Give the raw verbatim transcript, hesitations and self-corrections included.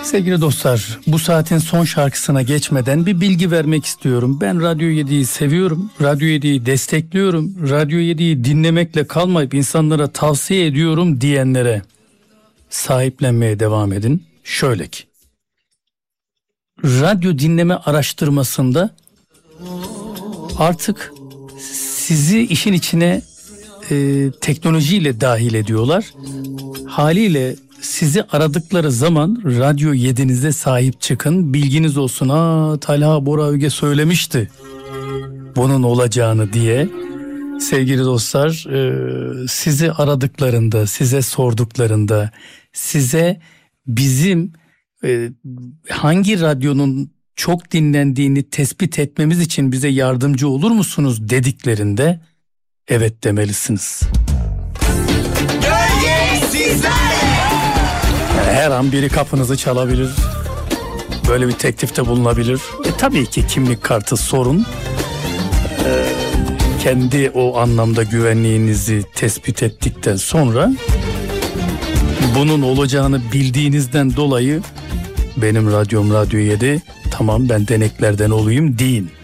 Sevgili dostlar, bu saatin son şarkısına geçmeden bir bilgi vermek istiyorum. Ben Radyo yediyi seviyorum, Radyo yediyi destekliyorum, Radyo yediyi dinlemekle kalmayıp insanlara tavsiye ediyorum diyenlere sahiplenmeye devam edin. Şöyle ki, radyo dinleme araştırmasında artık sizi işin içine e, teknolojiyle dahil ediyorlar. Haliyle sizi aradıkları zaman Radyo yedinize sahip çıkın. Bilginiz olsun. Aa, Talha Bora Öge söylemişti bunun olacağını diye. Sevgili dostlar, e, sizi aradıklarında, size sorduklarında, size bizim e, hangi radyonun çok dinlendiğini tespit etmemiz için bize yardımcı olur musunuz dediklerinde evet demelisiniz. Her an biri kapınızı çalabilir, böyle bir teklifte bulunabilir. E, tabii ki kimlik kartı sorun. E, kendi o anlamda güvenliğinizi tespit ettikten sonra bunun olacağını bildiğinizden dolayı benim radyom Radyo yedi, tamam ben deneklerden olayım deyin.